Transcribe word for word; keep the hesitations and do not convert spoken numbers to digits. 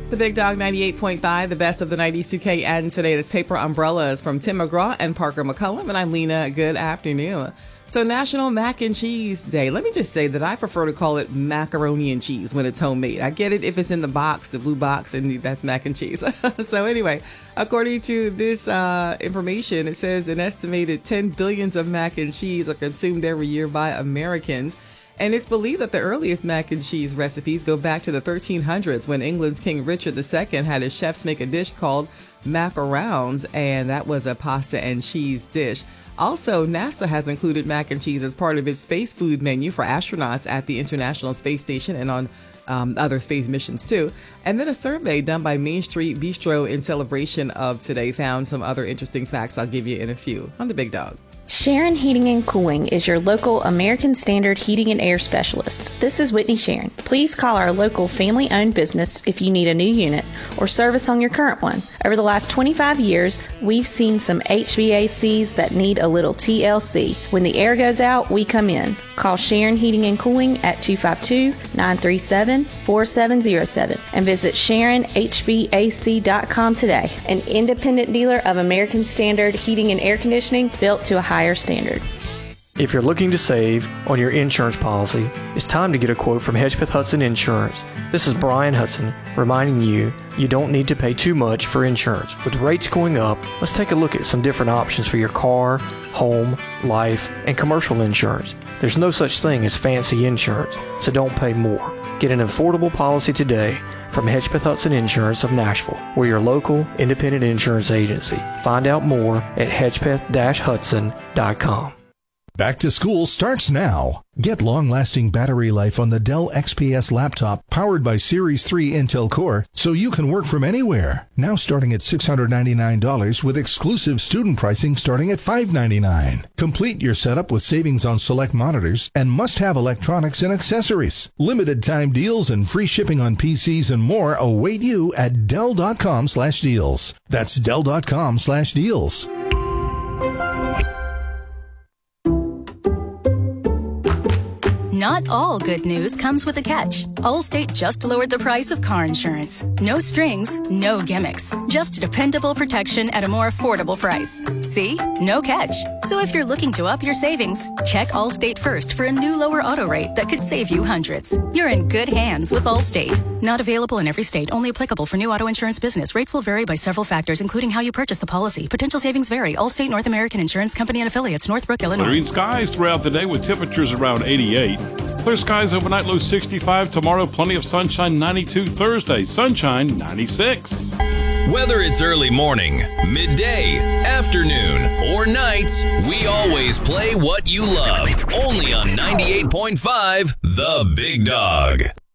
The Big Dog ninety-eight point five, the best of the nineties two K and today. This Paper Umbrellas from Tim McGraw and Parker McCullum. And I'm Lena. Good afternoon. So National Mac and Cheese Day. Let me just say that I prefer to call it macaroni and cheese when it's homemade. I get it if it's in the box, the blue box, and that's mac and cheese. So anyway, according to this uh, information, it says an estimated ten billions of mac and cheese are consumed every year by Americans. And it's believed that the earliest mac and cheese recipes go back to the thirteen hundreds when England's King Richard the Second had his chefs make a dish called macarons, and that was a pasta and cheese dish. Also, NASA has included mac and cheese as part of its space food menu for astronauts at the International Space Station and on um, other space missions too. And then a survey done by Main Street Bistro in celebration of today found some other interesting facts I'll give you in a few on the Big Dog. Sharon Heating and Cooling is your local American Standard heating and air specialist. This is Whitney Sharon. Please call our local family-owned business if you need a new unit or service on your current one. Over the last twenty-five years, we've seen some H V A Cs that need a little T L C. When the air goes out, we come in. Call Sharon Heating and Cooling at two five two, nine three seven, four seven zero seven and visit Sharon H V A C dot com today. An independent dealer of American Standard heating and air conditioning built to a higher standard. If you're looking to save on your insurance policy, it's time to get a quote from Hedgepeth Hudson Insurance. This is Brian Hudson reminding you you don't need to pay too much for insurance. With rates going up, let's take a look at some different options for your car, home, life, and commercial insurance. There's no such thing as fancy insurance, so don't pay more. Get an affordable policy today from Hedgepeth Hudson Insurance of Nashville. We're your local independent insurance agency. Find out more at hedgepeth dash hudson dot com. Back to school starts now. Get long-lasting battery life on the Dell X P S laptop powered by Series three Intel Core so you can work from anywhere. Now starting at six hundred ninety-nine dollars with exclusive student pricing starting at five hundred ninety-nine dollars. Complete your setup with savings on select monitors and must-have electronics and accessories. Limited time deals and free shipping on P Cs and more await you at Dell dot com slash deals. That's Dell dot com slash deals. Not all good news comes with a catch. Allstate just lowered the price of car insurance. No strings, no gimmicks. Just dependable protection at a more affordable price. See? No catch. So if you're looking to up your savings, check Allstate first for a new lower auto rate that could save you hundreds. You're in good hands with Allstate. Not available in every state. Only applicable for new auto insurance business. Rates will vary by several factors, including how you purchase the policy. Potential savings vary. Allstate North American Insurance Company and Affiliates, Northbrook, Illinois. Clearing skies throughout the day with temperatures around eighty-eight. Clear skies overnight, low sixty-five. Tomorrow, plenty of sunshine, ninety-two. Thursday, sunshine, ninety-six. Whether it's early morning, midday, afternoon, or nights, we always play what you love. Only on ninety-eight point five, The Big Dog.